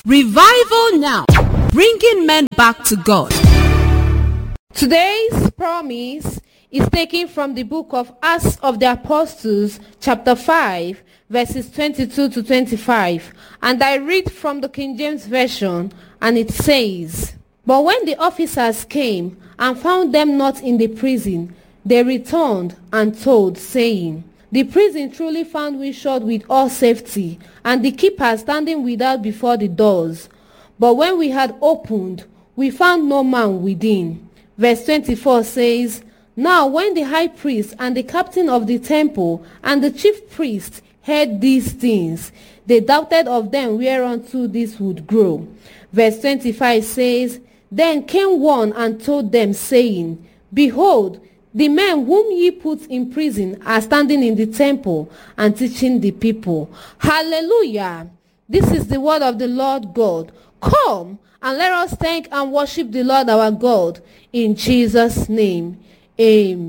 Revival Now, bringing men back to God. Today's promise is taken from the book of Acts of the Apostles, chapter 5, verses 22 to 25. And I read from the King James Version, and it says, "But when the officers came and found them not in the prison, they returned and told, saying, The prison truly found we shut with all safety, and the keeper standing without before the doors. But when we had opened, we found no man within." Verse 24 says, "Now when the high priest and the captain of the temple and the chief priest heard these things, they doubted of them whereunto this would grow." Verse 25 says, "Then came one and told them, saying, Behold, the men whom ye put in prison are standing in the temple and teaching the people." Hallelujah. This is the word of the Lord God. Come and let us thank and worship the Lord our God in Jesus' name. Amen.